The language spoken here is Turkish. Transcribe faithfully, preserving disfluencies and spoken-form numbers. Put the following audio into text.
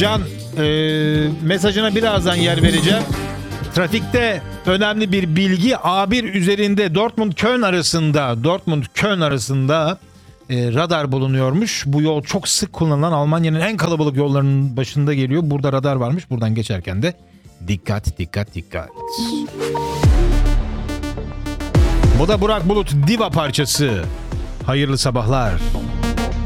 Can e, mesajına birazdan yer vereceğim. Trafikte önemli bir bilgi. A bir üzerinde Dortmund-Köln arasında Dortmund-Köln arasında e, radar bulunuyormuş. Bu yol çok sık kullanılan Almanya'nın en kalabalık yollarının başında geliyor. Burada radar varmış. Buradan geçerken de dikkat dikkat dikkat. Bu da Burak Bulut Diva parçası. Hayırlı sabahlar.